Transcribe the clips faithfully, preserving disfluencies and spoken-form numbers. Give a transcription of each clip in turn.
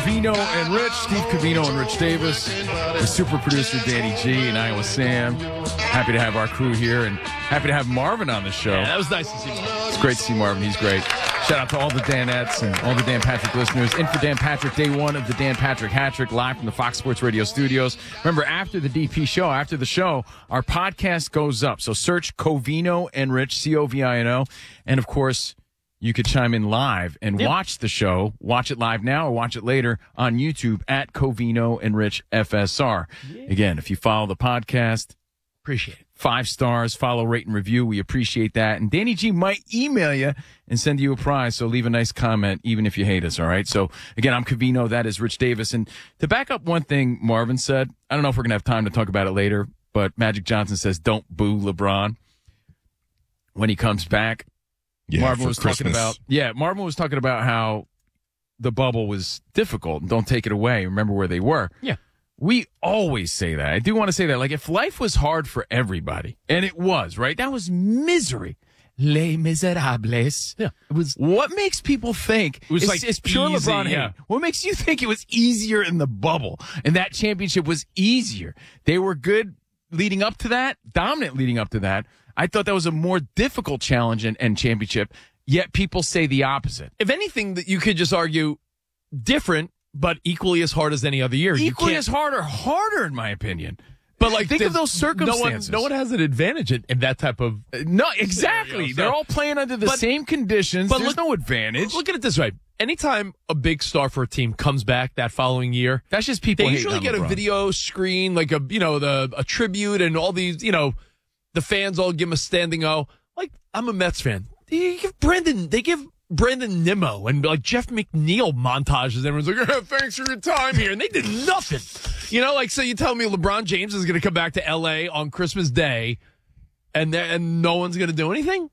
Covino and Rich, Steve Covino and Rich Davis, the super producer Danny G, and I was Sam. Happy to have our crew here, and happy to have Marvin on the show. Yeah, that was nice to see Marvin. It's great to see Marvin. He's great. Shout out to all the Danettes and all the Dan Patrick listeners. In for Dan Patrick, day one of the Dan Patrick Hat-Trick, live from the Fox Sports Radio studios. Remember, after the D P show, after the show, our podcast goes up. So search Covino and Rich, C O V I N O. And, of course, you could chime in live and yep. watch the show. Watch it live now or watch it later on YouTube at Covino and Rich F S R. Yeah. Again, if you follow the podcast, appreciate it. Five stars, follow, rate, and review. We appreciate that. And Danny G might email you and send you a prize, so leave a nice comment, even if you hate us, all right? So, again, I'm Covino. That is Rich Davis. And to back up one thing Marvin said, I don't know if we're going to have time to talk about it later, but Magic Johnson says, don't boo LeBron when he comes back. Yeah, Marvin was Christmas. talking about, yeah, Marvin was talking about how the bubble was difficult. And don't take it away. Remember where they were. Yeah. We always say that. I do want to say that. Like, if life was hard for everybody, and it was, right? That was misery. Les Miserables. Yeah. It was. What makes people think it was it's, like it's pure easy, LeBron hate? yeah. What makes you think it was easier in the bubble and that championship was easier? They were good leading up to that, dominant leading up to that. I thought that was a more difficult challenge and, and championship, yet people say the opposite. If anything, that you could just argue different, but equally as hard as any other year. Equally you as hard or harder, in my opinion. But like, think of those circumstances. No one, no one has an advantage in, in that type of. No, exactly. Scenario, so. They're all playing under the but, same conditions. But There's look, no advantage. Look at it this way. Anytime a big star for a team comes back that following year, that's just people. They usually get LeBron. a video screen, like a you know the a tribute, and all these you know the fans all give him a standing O. Like, I'm a Mets fan. They give Brandon. They give. Brandon Nimmo and like Jeff McNeil montages. Everyone's like, oh, thanks for your time here. And they did nothing. You know, like, so you tell me LeBron James is going to come back to L A on Christmas Day and and no one's going to do anything?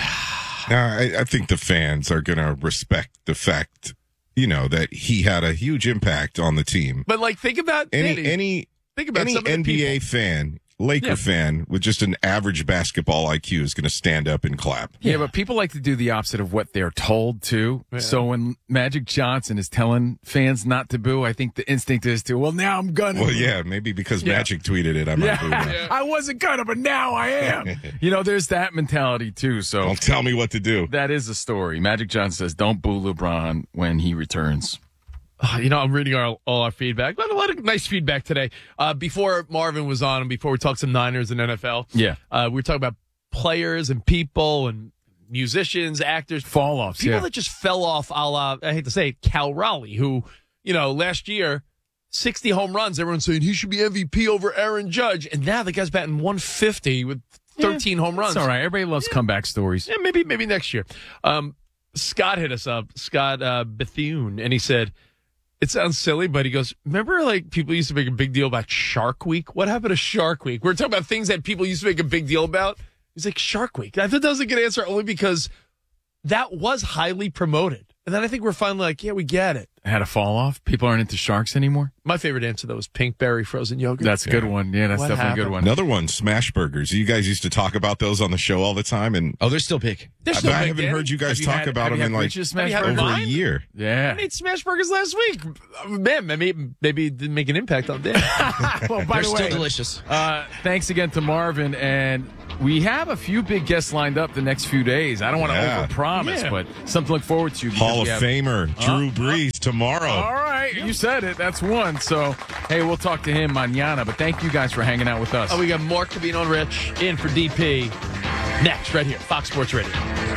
No, I, I think the fans are going to respect the fact, you know, that he had a huge impact on the team. But, like, think about any Danny, any, think about any some of the N B A people. fan. Laker yeah. fan with just an average basketball I Q is going to stand up and clap. Yeah, yeah, but people like to do the opposite of what they're told to. Yeah. So when Magic Johnson is telling fans not to boo, I think the instinct is to, well, now I'm gonna. Well, yeah, maybe because yeah. Magic tweeted it, I might yeah. boo now. Yeah. I wasn't gonna, but now I am. You know, there's that mentality too. So don't tell me what to do. That is the story. Magic Johnson says, don't boo LeBron when he returns. Uh, you know, I'm reading our, all our feedback. A lot of nice feedback today. Uh, before Marvin was on and before we talked some Niners and N F L, yeah, uh, we were talking about players and people and musicians, actors. Fall offs, People yeah. that just fell off a la, I hate to say it, Cal Raleigh, who, you know, last year, sixty home runs. Everyone's saying he should be M V P over Aaron Judge. And now the guy's batting one fifty with thirteen yeah, home runs. It's all right. Everybody loves yeah. comeback stories. Yeah, maybe, maybe next year. Um, Scott hit us up, Scott uh, Bethune, and he said, it sounds silly, but he goes, remember, like, people used to make a big deal about Shark Week? What happened to Shark Week? We're talking about things that people used to make a big deal about. He's like, Shark Week. I thought that was a good answer only because that was highly promoted. And then I think we're finally like, yeah, we get it. Had a fall off? People aren't into sharks anymore? My favorite answer, though, was pink berry frozen yogurt. That's a good yeah. one. Yeah, that's What definitely happened? a good one. Another one, smash burgers. You guys used to talk about those on the show all the time. and Oh, they're still big. They're I, still I big, haven't Danny. heard you guys Have you talk had- about have them you in had like Rich's smash Have you had burgers? over a mine? year. Yeah. I made smash burgers last week. Man, maybe, maybe it didn't make an impact on Dan. Well, by They're the way, still delicious. Uh, thanks again to Marvin, and we have a few big guests lined up the next few days. I don't want to Yeah. overpromise, Yeah. but something to look forward to. because Hall of we have- Famer Drew Uh, Brees tomorrow. All right, you said it. That's one. So, hey, we'll talk to him mañana, but thank you guys for hanging out with us. Oh, we got Mark Covino and Rich in for D P next, right here, Fox Sports Radio.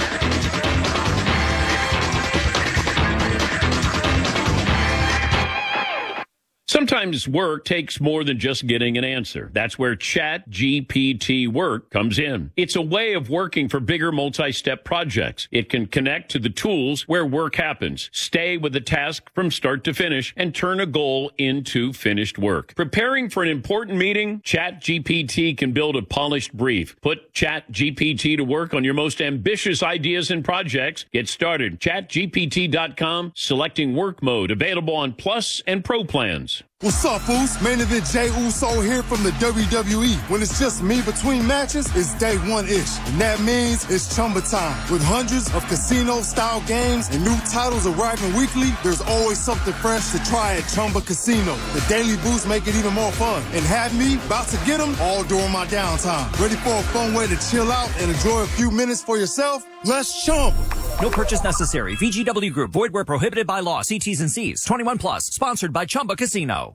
Sometimes work takes more than just getting an answer. That's where Chat G P T Work comes in. It's a way of working for bigger multi-step projects. It can connect to the tools where work happens, stay with the task from start to finish, and turn a goal into finished work. Preparing for an important meeting? Chat G P T can build a polished brief. Put Chat G P T to work on your most ambitious ideas and projects. Get started. chat G P T dot com, selecting work mode, available on Plus and Pro plans. What's up, Foos? Main event Jey Uso here from the W W E. When it's just me between matches, it's day one-ish. And that means it's Chumba time. With hundreds of casino-style games and new titles arriving weekly, there's always something fresh to try at Chumba Casino. The daily boosts make it even more fun. And have me about to get them all during my downtime. Ready for a fun way to chill out and enjoy a few minutes for yourself? Let's Chumba. No purchase necessary. V G W Group. Void where prohibited by law. See T's and C's. twenty-one plus. Sponsored by Chumba Casino.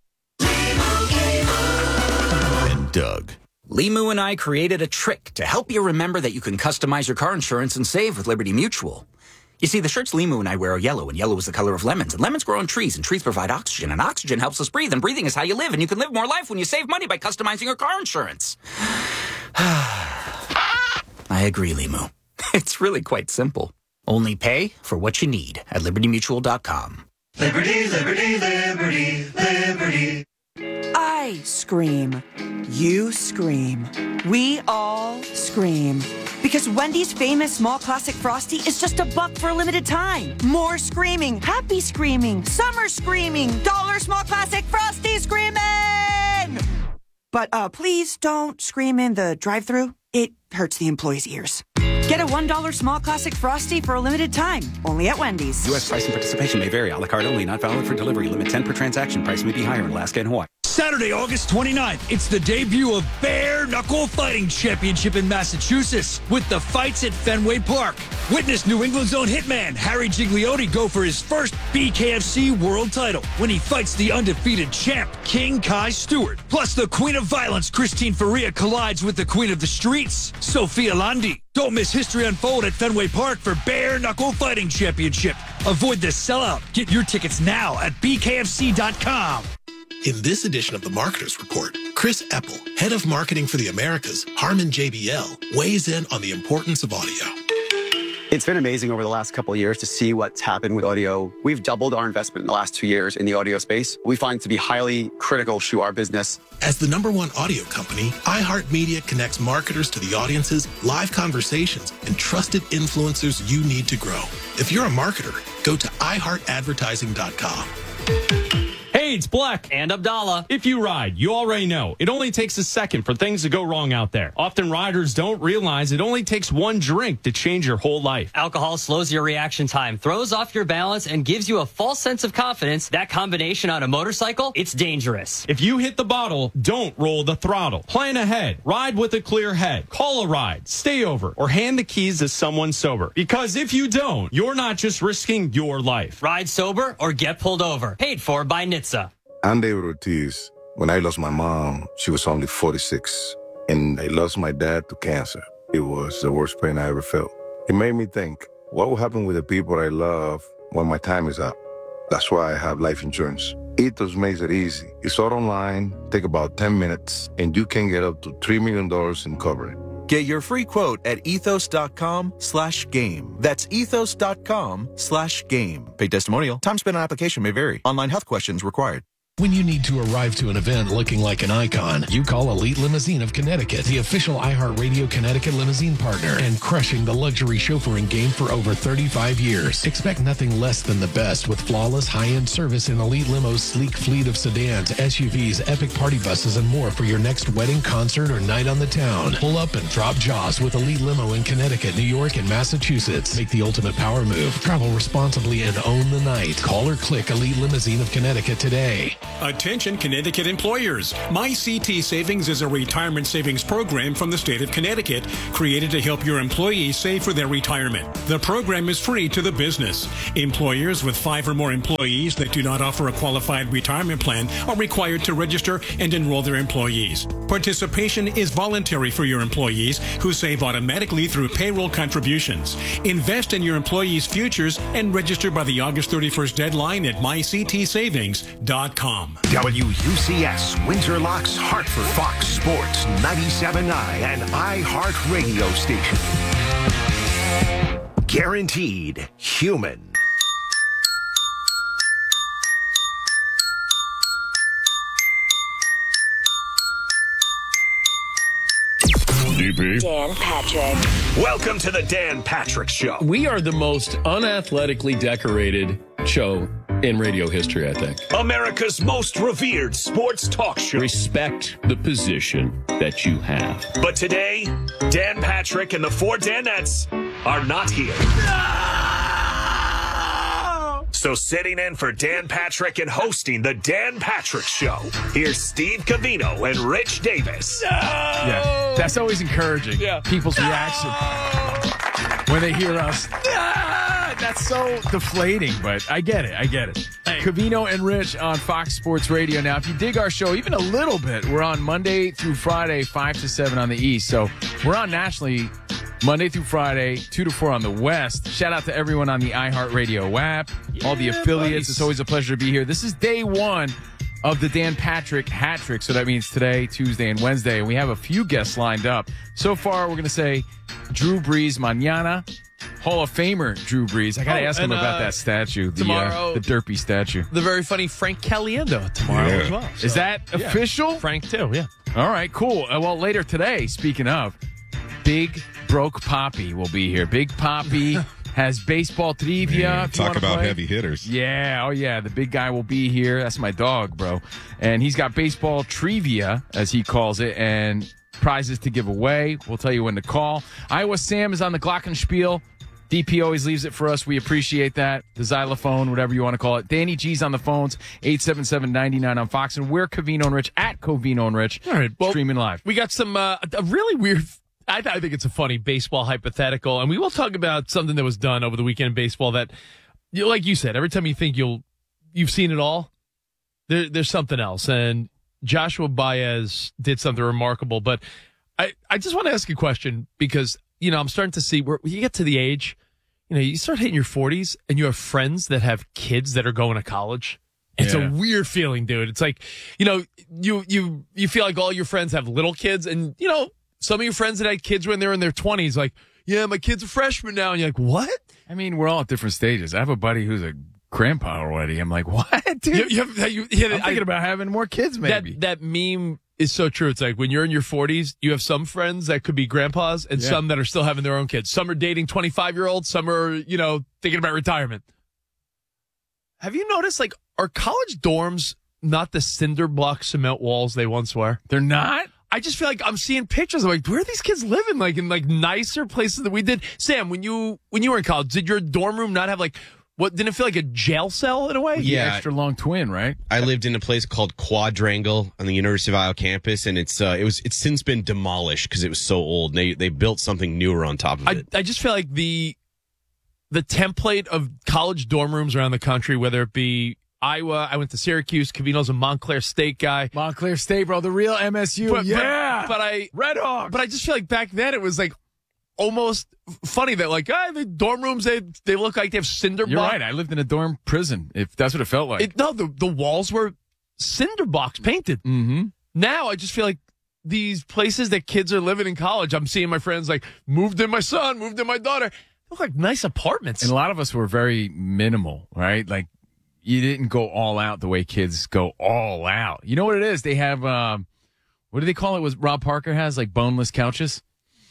And Doug. Limu and I created a trick to help you remember that you can customize your car insurance and save with Liberty Mutual. You see, the shirts Limu and I wear are yellow, and yellow is the color of lemons. And lemons grow on trees, and trees provide oxygen, and oxygen helps us breathe, and breathing is how you live, and you can live more life when you save money by customizing your car insurance. I agree, Limu. It's really quite simple. Only pay for what you need at liberty mutual dot com. Liberty, liberty, liberty, liberty. I scream. You scream. We all scream. Because Wendy's famous small classic Frosty is just a buck for a limited time. More screaming, happy screaming, summer screaming, dollar small classic Frosty screaming! But uh, please don't scream in the drive-thru. It hurts the employees' ears. Get a one dollar small classic Frosty for a limited time. Only at Wendy's. U S price and participation may vary. A la carte only. Not valid for delivery. Limit ten per transaction. Price may be higher in Alaska and Hawaii. Saturday, August twenty-ninth, it's the debut of Bare Knuckle Fighting Championship in Massachusetts with the fights at Fenway Park. Witness New England's own hitman, Harry Gigliotti, go for his first B K F C world title when he fights the undefeated champ, King Kai Stewart. Plus, the Queen of Violence, Christine Faria, collides with the Queen of the Streets, Sophia Landi. Don't miss history unfold at Fenway Park for Bare Knuckle Fighting Championship. Avoid the sellout. Get your tickets now at B K F C dot com. In this edition of the Marketers Report, Chris Epple, head of marketing for the Americas, Harman J B L, weighs in on the importance of audio. It's been amazing over the last couple of years to see what's happened with audio. We've doubled our investment in the last two years in the audio space. We find it to be highly critical to our business. As the number one audio company, iHeartMedia connects marketers to the audiences, live conversations, and trusted influencers you need to grow. If you're a marketer, go to i heart advertising dot com. Hey, it's Black and Abdallah. If you ride, you already know it only takes a second for things to go wrong out there. Often riders don't realize it only takes one drink to change your whole life. Alcohol slows your reaction time, throws off your balance, and gives you a false sense of confidence. That combination on a motorcycle, it's dangerous. If you hit the bottle, don't roll the throttle. Plan ahead. Ride with a clear head. Call a ride, stay over, or hand the keys to someone sober. Because if you don't, you're not just risking your life. Ride sober or get pulled over. Paid for by N H T S A. I'm David Ortiz. When I lost my mom, she was only forty-six, and I lost my dad to cancer. It was the worst pain I ever felt. It made me think, what will happen with the people I love when my time is up? That's why I have life insurance. Ethos makes it easy. It's all online, take about ten minutes, and you can get up to three million dollars in coverage. Get your free quote at ethos.com slash game. That's ethos.com slash game. Paid testimonial. Time spent on application may vary. Online health questions required. When you need to arrive to an event looking like an icon, you call Elite Limousine of Connecticut, the official iHeartRadio Connecticut limousine partner, and crushing the luxury chauffeuring game for over thirty-five years. Expect nothing less than the best with flawless high-end service in Elite Limo's sleek fleet of sedans, S U Vs, epic party buses, and more for your next wedding, concert, or night on the town. Pull up and drop jaws with Elite Limo in Connecticut, New York, and Massachusetts. Make the ultimate power move. Travel responsibly and own the night. Call or click Elite Limousine of Connecticut today. Attention Connecticut employers. MyCT Savings is a retirement savings program from the state of Connecticut created to help your employees save for their retirement. The program is free to the business. Employers with five or more employees that do not offer a qualified retirement plan are required to register and enroll their employees. Participation is voluntary for your employees who save automatically through payroll contributions. Invest in your employees' futures and register by the August thirty-first deadline at my c t savings dot com. W U C S Windsor Locks Hartford, Fox Sports ninety-seven point nine and iHeart Radio Station. Guaranteed human. D P. Dan Patrick. Welcome to the Dan Patrick Show. We are the most unathletically decorated show in radio history, I think. America's most revered sports talk show. Respect the position that you have. But today, Dan Patrick and the four Danettes are not here. So sitting in for Dan Patrick and hosting the Dan Patrick Show, here's Steve Covino and Rich Davis. Yeah, that's always encouraging. Yeah. People's reaction when they hear us. Ah, that's so deflating, but I get it. I get it. Hey. Covino and Rich on Fox Sports Radio. Now, if you dig our show even a little bit, we're on Monday through Friday, five to seven on the East. So we're on nationally Monday through Friday, two to four on the West. Shout out to everyone on the iHeartRadio app, yeah, all the affiliates. Buddies. It's always a pleasure to be here. This is day one of the Dan Patrick Hat Trick. So that means today, Tuesday, and Wednesday. And we have a few guests lined up. So far, we're going to say Drew Brees mañana. Hall of Famer Drew Brees. I got to oh, ask him and, about uh, that statue, the, tomorrow, uh, the Derpy statue. The very funny Frank Caliendo tomorrow yeah. as well. So, is that yeah. official? Frank, too, yeah. All right, cool. Uh, well, later today, speaking of, Big Broke Poppy will be here. Big Poppy has baseball trivia. Man, talk about play. heavy hitters. Yeah, oh yeah, the big guy will be here. That's my dog, bro. And he's got baseball trivia, as he calls it, and prizes to give away. We'll tell you when to call. Iowa Sam is on the Glockenspiel. D P always leaves it for us. We appreciate that. The xylophone, whatever you want to call it. Danny G's on the phones, eight seven seven, nine nine on Fox. And we're Covino and Rich at Covino and Rich. All right, well, streaming live. We got some, uh, a really weird, I, th- I think it's a funny baseball hypothetical. And we will talk about something that was done over the weekend in baseball that, you know, like you said, every time you think you'll, you've seen it all, there, there's something else. And Joshua Baez did something remarkable. But I, I just want to ask a question because, you know, I'm starting to see where you get to the age, you know, you start hitting your forties and you have friends that have kids that are going to college. It's yeah. a weird feeling, dude. It's like, you know, you you you feel like all your friends have little kids, and you know, some of your friends that had kids when they were in their twenties, like, yeah, my kid's a freshman now, and you're like, what? I mean, we're all at different stages. I have a buddy who's a grandpa already. I'm like, what, dude? You, you have, you, you, I'm thinking I, about having more kids, maybe. That, that meme is so true. It's like when you're in your forties, you have some friends that could be grandpas and yeah. some that are still having their own kids. Some are dating twenty-five-year-olds. Some are, you know, thinking about retirement. Have you noticed, like, are college dorms not the cinder block cement walls they once were? They're not? I just feel like I'm seeing pictures. I'm like, where are these kids living? Like in like nicer places that we did. Sam, when you when you were in college, did your dorm room not have like what? Didn't it feel like a jail cell in a way? Yeah, the extra long twin, right? I lived in a place called Quadrangle on the University of Iowa campus, and it's uh, it was it's since been demolished because it was so old. They they built something newer on top of it. I I just feel like the the template of college dorm rooms around the country, whether it be Iowa, I went to Syracuse. Covino's a Montclair State guy. Montclair State, bro, the real M S U. But, yeah, but, but I Red Hawks. But I just feel like back then it was like almost funny that like ah, the dorm rooms they they look like they have cinder You're block. right. I lived in a dorm prison. If that's what it felt like. It, no, the the walls were cinder blocks painted. Mm-hmm. Now I just feel like these places that kids are living in college. I'm seeing my friends like moved in my son, moved in my daughter. They look like nice apartments. And a lot of us were very minimal, right? Like. You didn't go all out the way kids go all out. You know what it is? They have, um, what do they call it? Was Rob Parker has like boneless couches?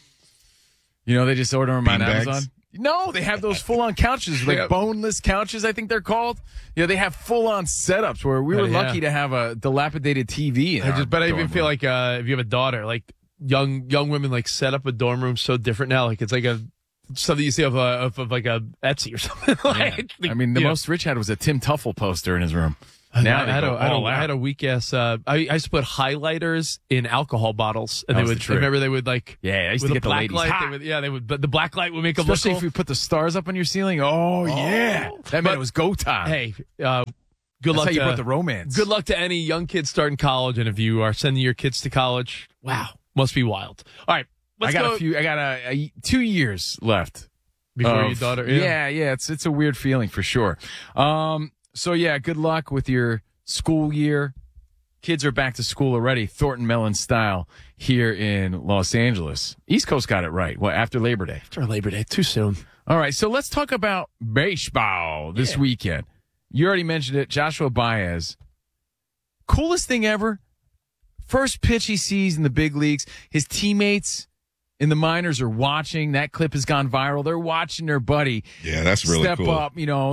You know, they just order them on bags? Amazon. No, they have those full-on couches, like yeah. boneless couches, I think they're called. Yeah, they have full-on setups where we were uh, yeah. lucky to have a dilapidated T V. In I just, but I even room. feel like uh, if you have a daughter, like young young women, like set up a dorm room so different now. Like it's like a something you see of, a, of, of like a Etsy or something. like, yeah. I mean, the yeah. most Rich had was a Tim Tuffle poster in his room. Now I, I, had a, I, had a, I had a weak ass. Uh, I, I used to put highlighters in alcohol bottles, and that they would. The remember they would like. Yeah, I used with to get the black ladies light, hot. They would, yeah, they would. But the black light would make them especially look if you put the stars up on your ceiling. Oh, oh. yeah, that meant it was go time. Hey, uh, good That's luck. How you to, put the romance. Good luck to any young kids starting college, and if you are sending your kids to college, wow, must be wild. All right, let's I got go. a few. I got a, a two years left. Before of, your daughter, yeah. yeah, yeah, it's it's a weird feeling for sure. Um, so yeah, good luck with your school year. Kids are back to school already, Thornton Mellon style here in Los Angeles. East Coast got it right. Well, after Labor Day. After Labor Day, too soon. All right, so let's talk about baseball this yeah. weekend. You already mentioned it, Joshua Baez. Coolest thing ever. First pitch he sees in the big leagues. His teammates in the minors are watching. That clip has gone viral. They're watching their buddy. Yeah, that's really step cool. up, you know, like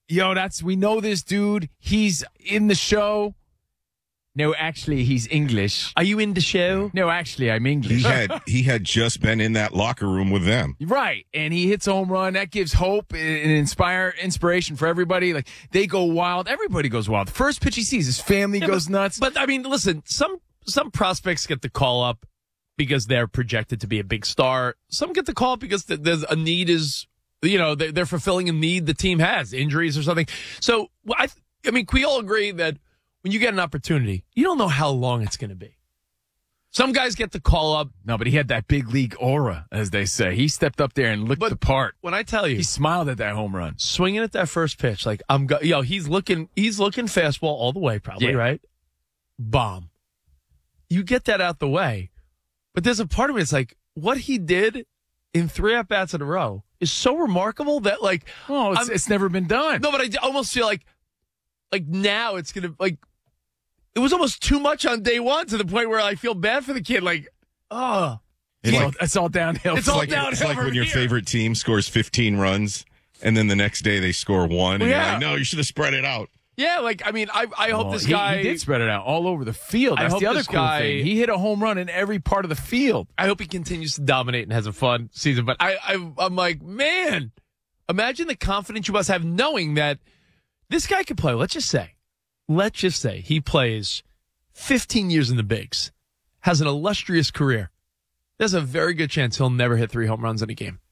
yo, that's we know this dude. He's in the show. No, actually, he's English. Are you in the show? No, actually, I'm English. He had he had just been in that locker room with them. Right, and he hits a home run. That gives hope and inspire inspiration for everybody. Like, they go wild. Everybody goes wild. The first pitch he sees, his family Yeah, goes but, nuts. But, I mean, listen, some some prospects get the call up because they're projected to be a big star. Some get the call up because th- there's a need is, you know, they're, they're fulfilling a need the team has, injuries or something. So, I, I mean, can we all agree that when you get an opportunity, you don't know how long it's going to be. Some guys get the call up. No, but he had that big league aura, as they say. He stepped up there and looked the part. When I tell you, he smiled at that home run, swinging at that first pitch. Like I'm, go- yo, he's looking, he's looking fastball all the way, probably Yeah. right. Bomb. You get that out the way, but there's a part of me that's like, what he did in three at bats in a row is so remarkable that like, oh, it's, it's never been done. No, but I d- almost feel like, like now it's gonna like. It was almost too much on day one to the point where I feel bad for the kid. Like, oh, It's, Like- all, it's all downhill. It's all like, downhill It's like from when your here. favorite team scores fifteen runs, and then the next day they score one, and Yeah. you're like, no, you should have spread it out. yeah. Like, I mean, I I hope Oh, this he- guy he, did spread it out all over the field. I That's hope the other this cool guy- thing. He hit a home run in every part of the field. I hope he continues to dominate and has a fun season. But I, I I'm like, man, imagine the confidence you must have knowing that this guy could play. Let's just say, let's just say he plays fifteen years in the bigs, has an illustrious career. There's a very good chance he'll never hit three home runs in a game.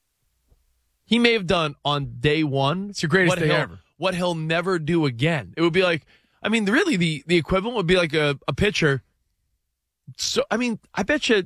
He may have done on day one. It's your greatest what day he'll- ever. What he'll never do again. It would be like, I mean, really, the, the equivalent would be like a, a pitcher. So, I mean, I bet you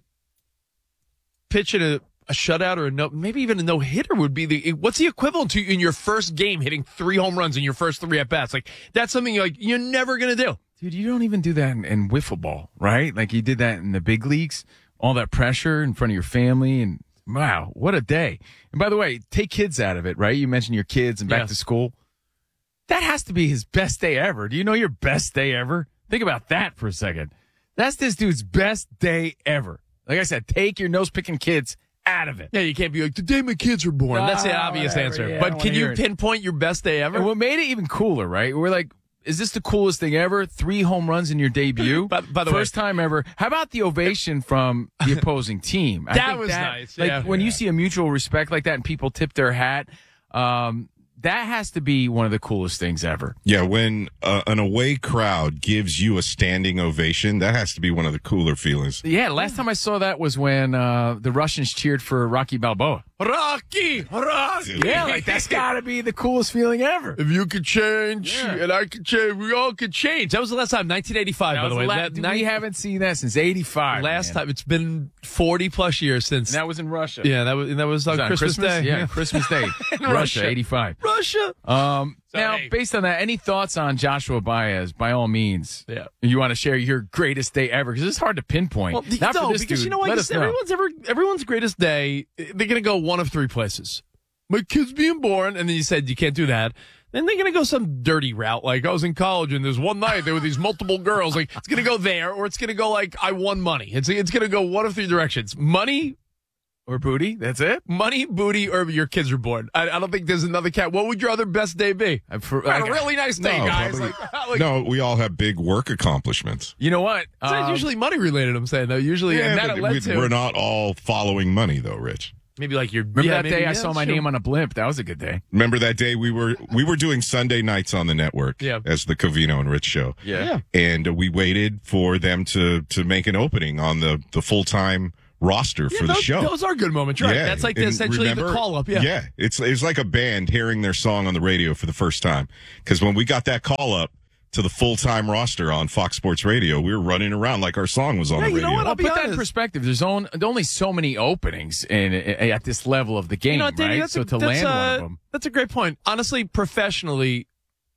pitching a, a shutout or a no, maybe even a no hitter would be the, what's the equivalent to in your first game hitting three home runs in your first three at bats? Like, that's something you're like, you're never going to do. Dude, you don't even do that in, in wiffle ball, right? Like, you did that in the big leagues. All that pressure in front of your family, and wow, what a day. And by the way, take kids out of it, right? You mentioned your kids and back Yes. to school. That has to be his best day ever. Do you know your best day ever? Think about that for a second. That's this dude's best day ever. Like I said, take your nose-picking kids out of it. Yeah, you can't be like, the day my kids were born. That's the Ah, obvious whatever. answer. Yeah, I but don't can wanna you hear it. pinpoint your best day ever? And what made it even cooler, right? We're like, is this the coolest thing ever? Three home runs in your debut. By- by the way- First time ever. How about the ovation from the opposing team? I That think was nice, Like yeah. when you see a mutual respect like that and people tip their hat, um, that has to be one of the coolest things ever. Yeah, when uh, an away crowd gives you a standing ovation, that has to be one of the cooler feelings. Yeah, last time I saw that was when uh, the Russians cheered for Rocky Balboa. Rocky! Rocky! Yeah, like that's got to be the coolest feeling ever. If you could change Yeah. and I could change, we all could change. That was the last time, nineteen eighty-five, That by the was way. la- That we night- haven't seen that since eighty-five. last man. time. It's been forty plus years since. And that was in Russia. yeah, that was, and that was on Was that on Christmas, Day. Yeah, Christmas Day. In Russia, Russia. eighty-five. Russia. Um, So, now, hey. based on that, any thoughts on Joshua Baez? By all means, Yeah. You want to share your greatest day ever because it's hard to pinpoint. Well, Not no, for this because dude. you know what? Let Because us know. everyone's ever everyone's greatest day. They're gonna go one of three places. My kid's being born, and then you said you can't do that. Then they're gonna go some dirty route, like I was in college and there's one night there were these multiple girls. Like it's gonna go there, or it's gonna go like I won money. It's it's gonna go one of three directions: money or booty. That's it. Money, booty, or your kids are born. I, I don't think there's another cat. What would your other best day be? Uh, for- Had like- a really nice day, No, guys. probably- Like, like, no, we all have big work accomplishments. You know what? it's Um, usually money related. I'm saying though. Usually, and that but it led we, to we're not all following money, though, Rich. maybe like your. Remember yeah, that maybe, day I yeah, saw my sure. name on a blimp? That was a good day. Remember that day we were we were doing Sunday nights on the network Yeah. as the Covino and Rich show. Yeah. Yeah. And uh, we waited for them to to make an opening on the the full time roster Yeah, for the those, show. Those are good moments, right? That's like the, and essentially remember- the call up. Yeah. Yeah. It's it's like a band hearing their song on the radio for the first time. Because when we got that call up to the full time roster on Fox Sports Radio, we were running around like our song was on Yeah, the you know radio. what? I'll I'll be put that in honest. perspective. There's on, only so many openings in, in at this level of the game, You know what, Danny, right? that's So a, to that's land a, one of them. That's a great point. Honestly, professionally,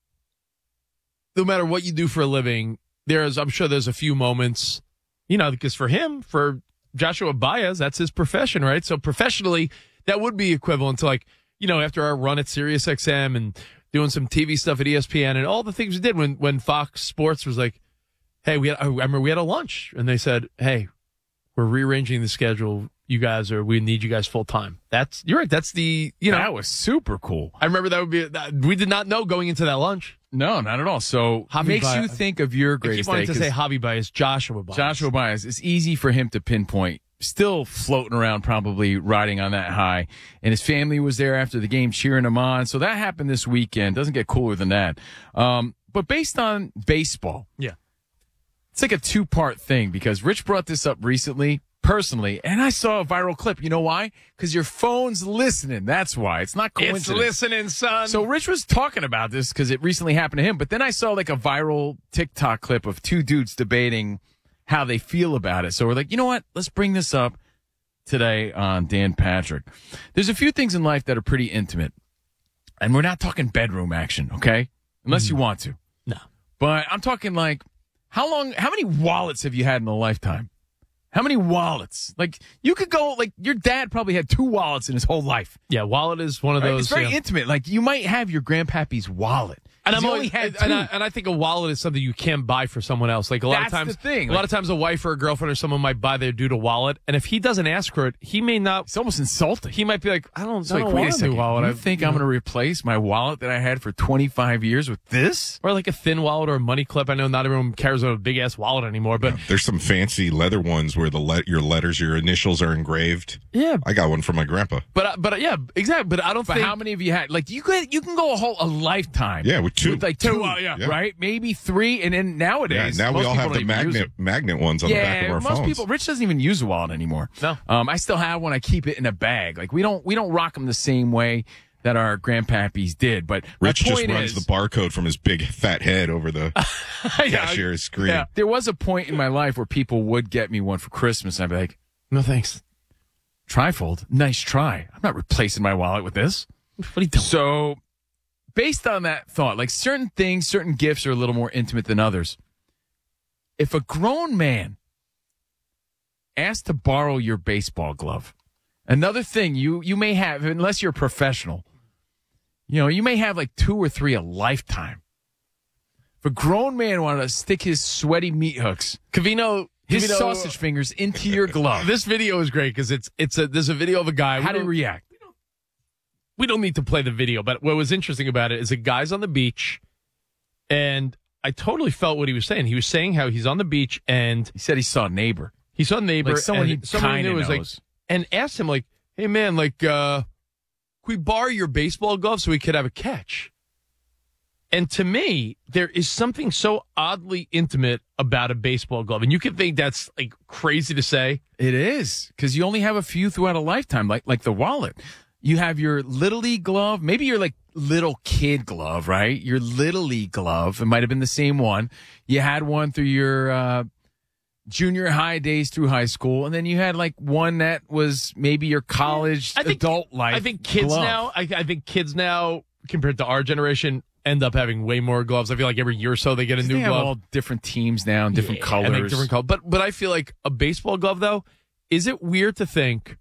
no matter what you do for a living, there's I'm sure there's a few moments, you know, because for him, for Joshua Baez, that's his profession, right? So professionally, that would be equivalent to like, you know, after our run at Sirius X M and doing some T V stuff at E S P N and all the things we did when when Fox Sports was like, hey, we had, I remember we had a lunch and they said, hey, we're rearranging the schedule. you guys are, we need you guys full time. That's, you're right. That's the, you know. That was super cool. I remember that would be, that, we did not know going into that lunch. No, not at all. So it Javi makes Baez. you think of your I keep greatest wanting day. to say Javi Baez, Joshua Baez. Joshua Baez. It's easy for him to pinpoint. Still floating around, probably riding on that high. And his family was there after the game cheering him on. So that happened this weekend. Doesn't get cooler than that. Um, but based on baseball. Yeah. It's like a two-part thing because Rich brought this up recently, personally, and I saw a viral clip. You know why? Because your phone's listening. That's why. It's not coincidence. It's listening, son. So Rich was talking about this because it recently happened to him, but then I saw like a viral TikTok clip of two dudes debating how they feel about it. So we're like, you know what? Let's bring this up today on Dan Patrick. There's a few things in life that are pretty intimate, and we're not talking bedroom action, okay? Unless mm. you want to. No. But I'm talking like, how long, how many wallets have you had in a lifetime? How many wallets? Like, you could go, like, your dad probably had two wallets in his whole life. Yeah, wallet is one of right? those. It's very yeah. intimate. Like, you might have your grandpappy's wallet. And I'm he only only had and two. I, and I think a wallet is something you can't buy for someone else. Like a lot That's of times, the thing. a Like, lot of times, a wife or a girlfriend or someone might buy their dude a wallet, and if he doesn't ask for it, he may not. It's almost insulting. He might be like, I don't, It's I like, don't wait want a a new second. wallet. You I think you I'm know. going to replace my wallet that I had for twenty-five years with this? Or like a thin wallet or a money clip. I know not everyone carries a big ass wallet anymore, but There's some fancy leather ones where the le- your letters, your initials are engraved. Yeah. I got one from my grandpa. but uh, but uh, yeah, exactly. But I don't But think. how many of you had? Like, you could you can go a whole a lifetime. Yeah, with two. With like two, uh, yeah, Yeah. right? Maybe three, and then Yeah, nowadays, now we most all people have the don't even use magnet it. magnet ones on yeah, the back of our most phones. people. Rich doesn't even use a wallet anymore. No, um, I still have one. I keep it in a bag. Like we don't we don't rock them the same way that our grandpappies did. But Rich my just point runs is, the barcode from his big fat head over the Yeah, cashier's screen. Yeah, there was a point in my life where people would get me one for Christmas, and I'd be like, no thanks. Trifold, nice try. I'm not replacing my wallet with this. What are you doing? So, based on that thought, like certain things, certain gifts are a little more intimate than others. If a grown man asked to borrow your baseball glove, another thing you, you may have, unless you're a professional, you know, you may have like two or three a lifetime. If a grown man wanted to stick his sweaty meat hooks, Cavino, his Cavino- sausage fingers into your glove, This video is great because it's it's a there's a video of a guy. how We do you don't- react? We don't need to play the video, but what was interesting about it is a guy's on the beach, and I totally felt what he was saying. He was saying how he's on the beach and He said he saw a neighbor. he saw a neighbor, Like someone and he someone kinda knew was like, knows. and asked him like, "Hey man, like, uh, can we borrow your baseball glove so we could have a catch?" And to me, there is something so oddly intimate about a baseball glove, and you can think that's like crazy to say. It is, because you only have a few throughout a lifetime, like like the wallet. You have your Little League glove, maybe your like little kid glove, right? Your Little League glove. It might have been the same one. You had one through your uh, junior high days through high school, and then you had like one that was maybe your college I think, adult life. I think kids glove. now, I, I think kids now, compared to our generation, end up having way more gloves. I feel like every year or so they get a 'Cause new they have glove. all different teams now and different Yeah, colors. and, like, different color. But but I feel like a baseball glove though, is it weird to think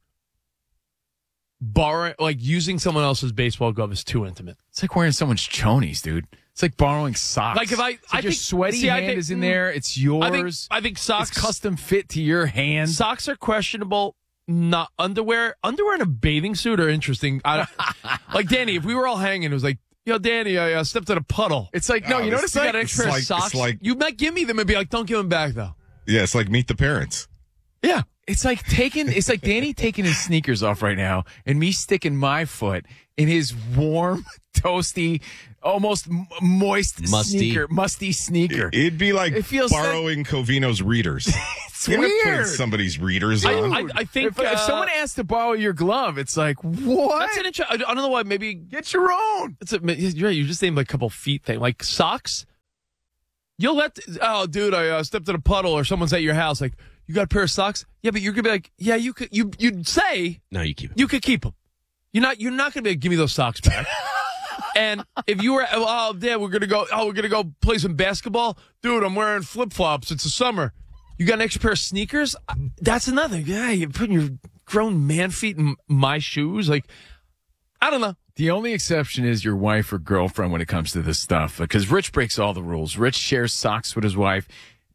borrowing like using someone else's baseball glove is too intimate? It's like wearing someone's chonies, dude. It's like borrowing socks. Like if I, It's like I your think sweaty see, I hand think- is in there. It's yours. I think I think socks It's custom fit to your hand. Socks are questionable. Not underwear. Underwear in a bathing suit are interesting. I, like Danny, if we were all hanging, it was like, yo, Danny, I uh, stepped in a puddle. It's like, no, Oh, you know what it's it's You got like? an extra It's like- socks. it's like- you might give me them and be like, don't give them back though. Yeah, it's like Meet the Parents. Yeah. It's like taking, it's like Danny taking his sneakers off right now and me sticking my foot in his warm, toasty, almost m- moist Musty. sneaker, musty sneaker. It'd be like It feels borrowing Covino's readers. It's You're not putting weird. somebody's readers I, on. I, I think If, if uh, someone asks to borrow your glove, it's like, what? that's an inter- I don't know why. Maybe Get your own. it's a, you're right. You just named like a couple feet thing, like socks. You'll let oh, dude, I uh, stepped in a puddle, or someone's at your house, like, you got a pair of socks? Yeah, but you're gonna be like, yeah, you could. You you'd say No, you keep it. you could keep them. You're not. You're not gonna be like, give me those socks back. And if you were, oh, Dad, we're gonna go. Oh, we're gonna go play some basketball, dude. I'm wearing flip flops. It's the summer. You got an extra pair of sneakers? That's another. Yeah, you're putting your grown man feet in my shoes. Like, I don't know. The only exception is your wife or girlfriend when it comes to this stuff, because Rich breaks all the rules. Rich shares socks with his wife.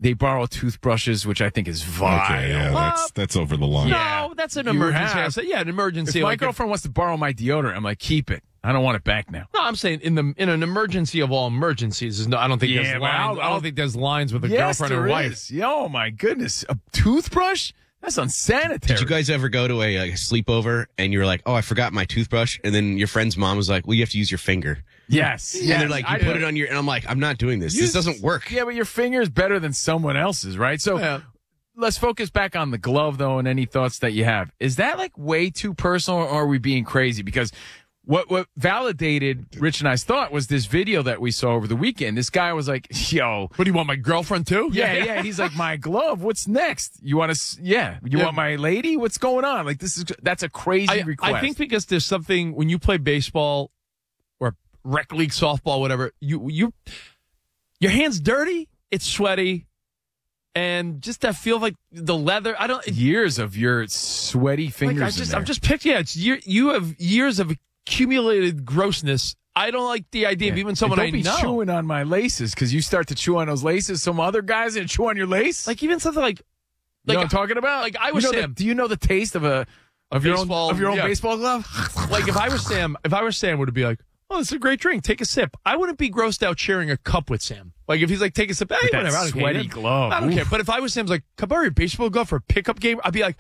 they borrow toothbrushes, which I think is vile. Okay, yeah, that's that's over the line. No, that's an You emergency. have. Yeah, an emergency. If my like girlfriend wants to borrow my deodorant, I'm like, keep it. I don't want it back now. No, I'm saying in the in an emergency of all emergencies, there's no, I don't think Yeah, there's but lines. I'll- I I'll- don't think there's lines with a Yes, girlfriend or there wife. is. Oh my goodness, a toothbrush? That's unsanitary. Did you guys ever go to a, a sleepover and you were like, oh, I forgot my toothbrush? And then your friend's mom was like, well, you have to use your finger. Yes. And yes, they're like, you I put do. it on your, and I'm like, I'm not doing this. You- This doesn't work. Yeah, but your finger is better than someone else's, right? So let's focus back on the glove, though, and any thoughts that you have. Is that like way too personal, or are we being crazy? Because what what validated Rich and I's thought was this video that we saw over the weekend. This guy was like, yo. What do you want, my girlfriend too? Yeah, yeah. He's like, my glove, what's next? You want to, yeah. You Yeah. want my lady? What's going on? Like, this is, that's a crazy I, request. I think because there's something when you play baseball or rec league softball, whatever, you you your hands dirty, it's sweaty, and just that feel of like the leather. I don't years of your sweaty fingers. Like I in just there. I'm just picking. Yeah, it's year, you have years of accumulated grossness. I don't like the idea of even someone don't I be know. chewing on my laces, because you start to chew on those laces. Some other guys that chew on your lace. Like even something like, you like know what I'm talking about? Like I You was know the- Sam. do you know the taste of a of your own baseball, of your own yeah. baseball glove? Like if I were Sam, if I were Sam, would it be like, oh, this is a great drink. Take a sip. I wouldn't be grossed out sharing a cup with Sam. Like if he's like, take a sip. Hey, With that whatever. I don't sweaty care. glove. I don't Oof. care. But if I was Sam's like, can I borrow your baseball glove for a pickup game? I'd be like,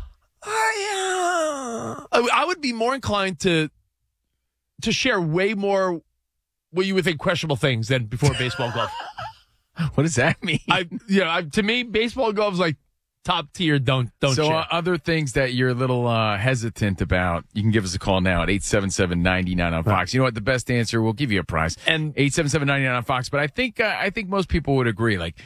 oh, yeah. I, I would be more inclined to to share way more what you would think questionable things than before a baseball glove. What does that mean? I, yeah, I, to me, baseball gloves like top tier. Don't don't so share. uh, other things that you're a little uh, hesitant about, you can give us a call now at eight seven seven, nine nine on Fox. You know what? The best answer, we'll give you a prize. And eight seven seven, nine nine on Fox. But I think uh, I think most people would agree. Like,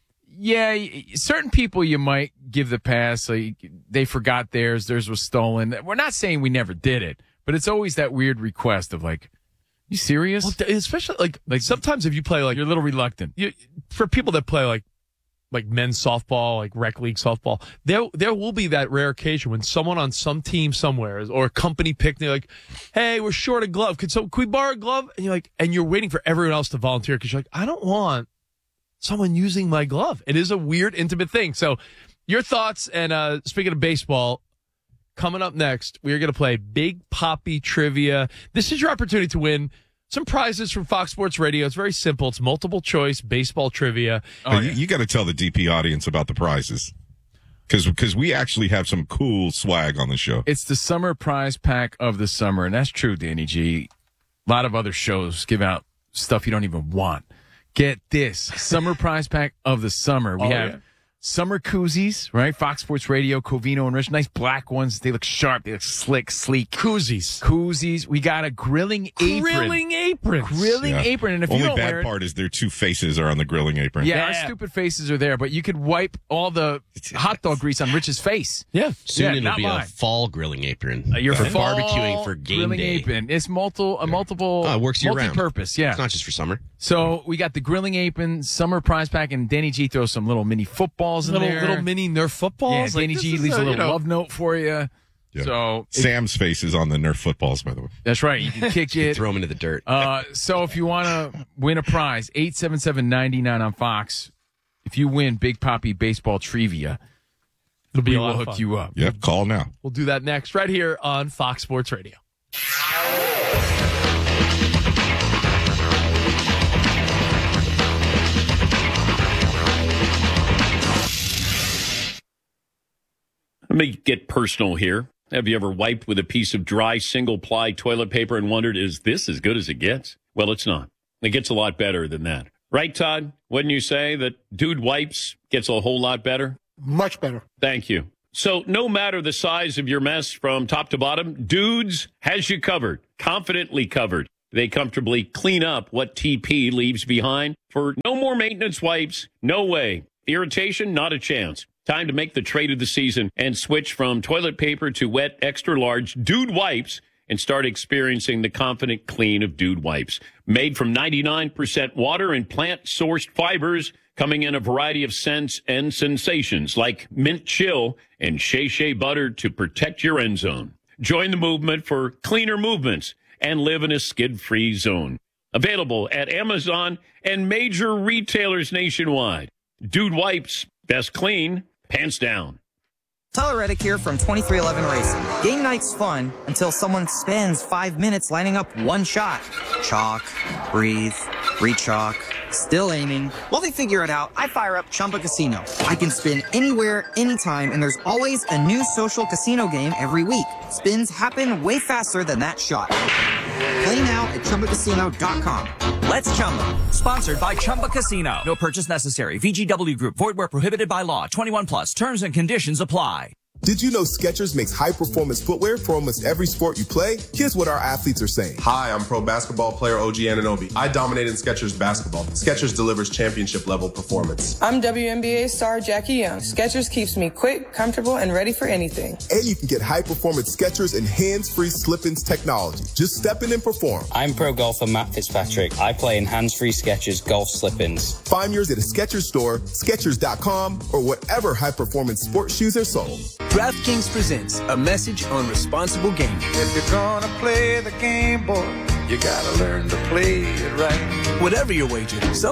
yeah, y- certain people you might give the pass. Like, they forgot theirs. Theirs was stolen. We're not saying we never did it, but it's always that weird request of like, you serious? Well, th- especially like like sometimes if you play like you're a little reluctant. you, for people that play like like men's softball, like rec league softball, there there will be that rare occasion when someone on some team somewhere or a company picnic, like, hey, we're short a glove. Could so can we borrow a glove? And you're like, and you're waiting for everyone else to volunteer because you're like, I don't want someone using my glove. It is a weird, intimate thing. So, your thoughts. And uh, speaking of baseball, coming up next, we are going to play Big Poppy Trivia. This is your opportunity to win some prizes from Fox Sports Radio. It's very simple. It's multiple choice baseball trivia. Oh, you, you got to tell the D P audience about the prizes, because because we actually have some cool swag on the show. It's the summer prize pack of the summer, and that's true, Danny G. A lot of other shows give out stuff you don't even want. Get this summer prize pack of the summer. We Oh, have yeah. summer koozies, right? Fox Sports Radio, Covino and Rich. Nice black ones. They look sharp. They look slick, sleek. Koozies. Koozies. We got a grilling apron. Grilling aprons. Grilling Yeah. apron. And if Only you don't bad wear it, part is their two faces are on the grilling apron. yeah, our stupid faces are there, but you could wipe all the hot dog grease on Rich's face. Yeah. Soon Yeah, it'll not be mine. a fall grilling apron. Uh, your for fall barbecuing for game grilling day. apron. It's multiple, a multiple, Oh, it works year round. multi-purpose. Yeah, It's not just for summer. So we got the grilling apron, summer prize pack, and Danny G throws some little mini footballs in Little there. little mini Nerf footballs. yeah, Like, Danny this G is leaves a you little know, love note for you. Yeah. So it- Sam's face is on the Nerf footballs, by the way. that's right. You can kick it. Throw them into the dirt. Uh, so if you want to win a prize, eight seven seven, nine nine on Fox. If you win Big Poppy Baseball Trivia, It'll be we a lot will of hook fun. you up. Yep, call now. We'll do that next, right here on Fox Sports Radio. Let me get personal here. Have you ever wiped with a piece of dry single-ply toilet paper and wondered, is this as good as it gets? Well, it's not. It gets a lot better than that. Right, Todd? Wouldn't you say that Dude Wipes gets a whole lot better? Much better. Thank you. So no matter the size of your mess from top to bottom, Dudes has you covered, confidently covered. They comfortably clean up what T P leaves behind for no more maintenance wipes. No way. Irritation, not a chance. Time to make the trade of the season and switch from toilet paper to wet, extra large Dude Wipes and start experiencing the confident clean of Dude Wipes. Made from ninety-nine percent water and plant-sourced fibers, coming in a variety of scents and sensations like mint chill and Shea Shea butter to protect your end zone. Join the movement for cleaner movements and live in a skid-free zone. Available at Amazon and major retailers nationwide. Dude Wipes, best clean, pants down. Tyler Reddick here from twenty-three eleven Racing. Game night's fun until someone spends five minutes lining up one shot. Chalk, breathe, re-chalk, still aiming. While they figure it out, I fire up Chumba Casino. I can spin anywhere, anytime, and there's always a new social casino game every week. Spins happen way faster than that shot. Play now at Chumba Casino dot com. Let's Chumba. Sponsored by Chumba Casino. No purchase necessary. V G W Group. Void where prohibited by law. twenty-one plus. Terms and conditions apply. Did you know Skechers makes high-performance footwear for almost every sport you play? Here's what our athletes are saying. Hi, I'm pro basketball player O G Anunoby. I dominate in Skechers basketball. Skechers delivers championship-level performance. I'm W N B A star Jackie Young. Skechers keeps me quick, comfortable, and ready for anything. And you can get high-performance Skechers and hands-free slip-ins technology. Just step in and perform. I'm pro golfer Matt Fitzpatrick. I play in hands-free Skechers golf slip-ins. Find yours at a Skechers store, Skechers dot com, or whatever high-performance sports shoes are sold. DraftKings presents a message on responsible gaming. If you're gonna play the game, boy, you gotta learn to play it right. Whatever your wager, some